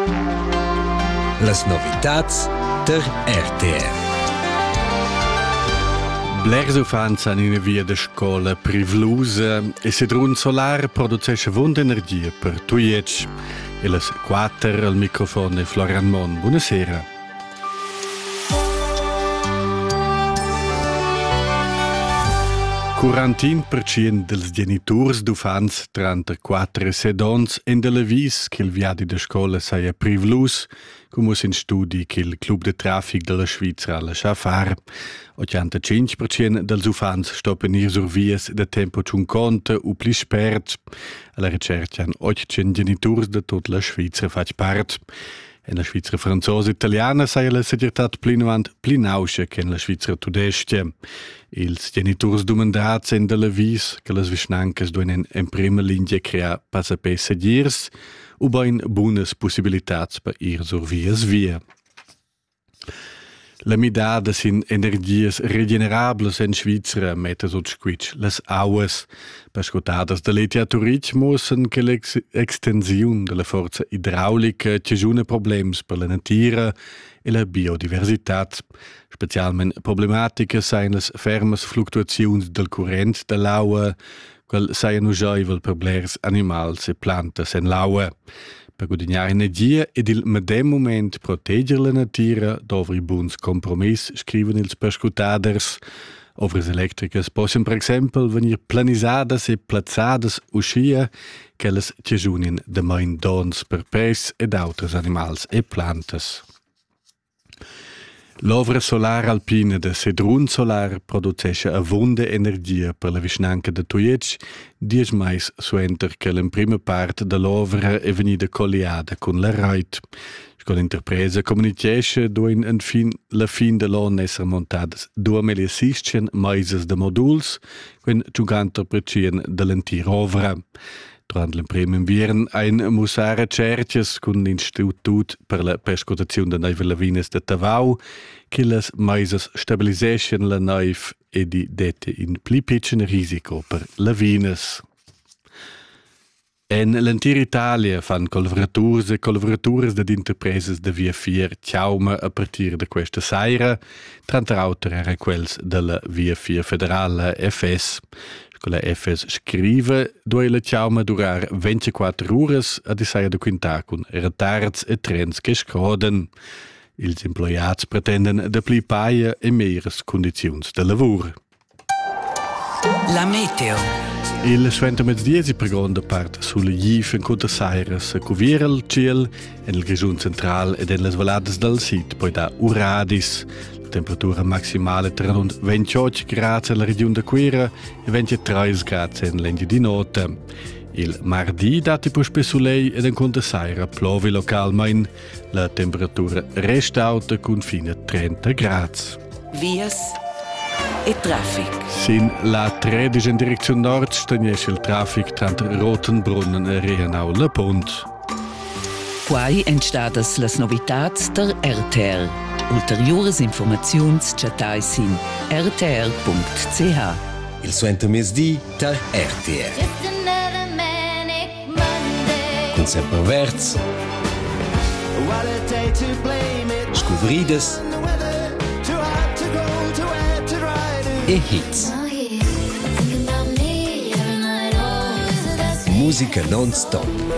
Las novitats der RTR. Blers ufants han in via de scola privlusa e Sedrun Solar producesce vunda energia per tuiec. E las 4 al microfono Florian Mon. Buonasera. Cuarantin % dels geniturs d'ufants 34 sedons en de la vis che il viadi de scola saia privlus, come in studi che il club de traffic de la Svizzera ha lasciato fare. 85% dels ufants stoppen ir sur vies de tempo ciun conta o pli spert. Alla ricerca han 800 geniturs de tutta la Svizzera fac part. En la Svizzera franzosa italiana saia la segretat pli nauscia che en la Svizzera tudestia. Ils geniturs domandats en de la vis che las vischnancas duen en prima linea crea passapassagiers o bain buonas possibilitats per ir sur vies via. La midada sin energias regenerables en Svizzera mette sot squitsch las auas. Pascotadas de l'etiaturic mussen che l'extensiun de la forza idraulica cesuna problems per la natura e la biodiversitat. Specialment problematica sain las fermas fluctuaziuns del current de l'aua, quel saien uschaivel per blers animals e plantas en l'aua. Per guadagnare energia ed il medem moment protegger la natura dovri buns compromiss, scriven ils perscutaders. Ovres electricas possono per esempio venir planisadas e plazzadas uscia che elles cesunin de main dons per pes ed autres animals e plantas. L'ovra solar alpina de Sedrun Solar producesce avunda energia per la vischnanca de Tuiec, 10 mais suenter che la prima parte de l'ovra è venida colliada con la reit. Con l'interpresa comunicesce duin la fin de l'anno esser montadas 2600 maises de moduls, con 50% de l'entira ovra. Durant l'imprima invierno ein musare cerches con l'Institut per la perscutazione de neive lavines de Tavau, che las maises stabiliseschen la neiv e di dette in pli pitchen risico per lavines. En l'entira Italia fan collaboraturs e collaboraturas de interpreses de via 4 chiauma a partir de questa saira, tranta auter era quels de la via 4 federale FS. Con la FS scrive due la chiauma durar 24 ores a di saia de quintar con retards e trens che scoden. Ils employats pretenden de pli paia e meires condiziuns de lavur. La meteo. Il suento mezdiesi pregonda part sulle gif in Cota Saires a cuvire il ciel en il Grigiun central ed en les valadas del sit, poi da Uradis. La temperatura maximale tra rund 28 gradi nella regione de Quera e 23 gradi in l'Endia di Nota. Il mardi dati per spesulei ed in Cota Saira plovi localmente. La temperatura resta alta con fine 30 gradi. Vias e traffic. Sin la 13 in direzione nord stagnesce il traffic tra Rotenbrunnen e Rehenau-Le Pont. Quai entstadas las novitats der RTR. Ulteriores informaziuns chatai sin rtr.ch. Il suento mesdì der RTR. Con sempre verz, scuvrides e hits. Musica non-stop.